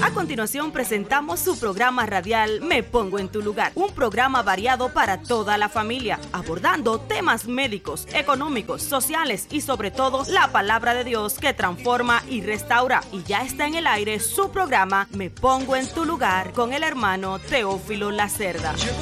A continuación presentamos su programa radial Me Pongo en tu Lugar, un programa variado para toda la familia, abordando temas médicos, económicos, sociales y sobre todo la palabra de Dios que transforma y restaura. Y ya está en el aire su programa Me Pongo en tu Lugar con el hermano Teófilo Lacerda.